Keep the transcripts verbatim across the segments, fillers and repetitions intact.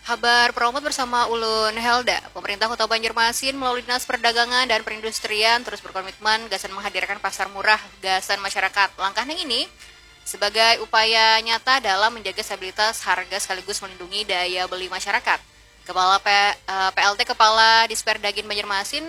Kabar Promote bersama Ulun Helda. Pemerintah Kota Banjarmasin melalui Dinas Perdagangan dan Perindustrian terus berkomitmen gasan menghadirkan pasar murah gasan masyarakat. Langkah yang ini sebagai upaya nyata dalam menjaga stabilitas harga sekaligus melindungi daya beli masyarakat. Kepala P, eh, P L T Kepala Disperdagin Banjarmasin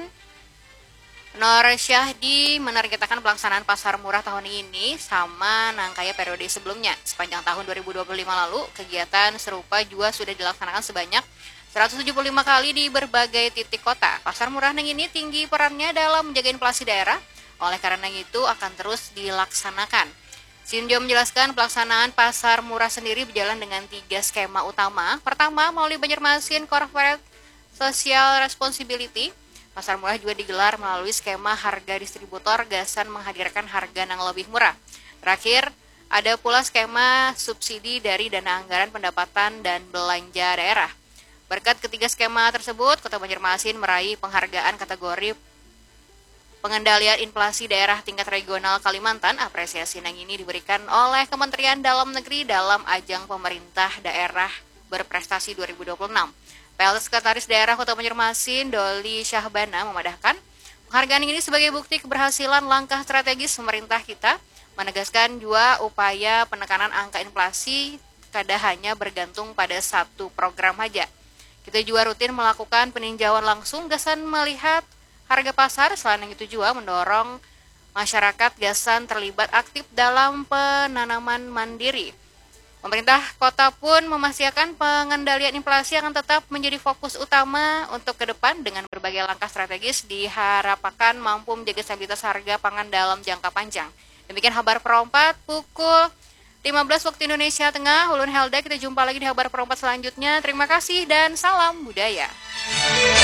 Nur Syahdi menargetkan pelaksanaan pasar murah tahun ini sama nangkaya periode sebelumnya. Sepanjang tahun dua ribu dua puluh lima lalu, kegiatan serupa juga sudah dilaksanakan sebanyak seratus tujuh puluh lima kali di berbagai titik kota. Pasar murah neng ini tinggi perannya dalam menjaga inflasi daerah, oleh karena itu akan terus dilaksanakan. Sinjo menjelaskan pelaksanaan pasar murah sendiri berjalan dengan tiga skema utama. Pertama, melalui Banjarmasin Corporate Social Responsibility. Pasar murah juga digelar melalui skema harga distributor gasan menghadirkan harga yang lebih murah. Terakhir, ada pula skema subsidi dari dana anggaran pendapatan dan belanja daerah. Berkat ketiga skema tersebut, Kota Banjarmasin meraih penghargaan kategori pengendalian inflasi daerah tingkat regional Kalimantan. Apresiasi yang ini diberikan oleh Kementerian Dalam Negeri dalam ajang pemerintah daerah berprestasi dua ribu dua puluh enam. P L T Sekretaris Daerah Kota Banjarmasin, Doli Syahbana, memadahkan penghargaan ini sebagai bukti keberhasilan langkah strategis pemerintah kita, menegaskan juga upaya penekanan angka inflasi kada hanya bergantung pada satu program saja. Kita juga rutin melakukan peninjauan langsung gasan melihat harga pasar, selain itu juga mendorong masyarakat gasan terlibat aktif dalam penanaman mandiri. Pemerintah kota pun memastikan pengendalian inflasi akan tetap menjadi fokus utama untuk ke depan dengan berbagai langkah strategis diharapkan mampu menjaga stabilitas harga pangan dalam jangka panjang. Demikian kabar perempat pukul lima belas waktu Indonesia Tengah. Ulun Helda, kita jumpa lagi di kabar perempat selanjutnya. Terima kasih dan salam budaya.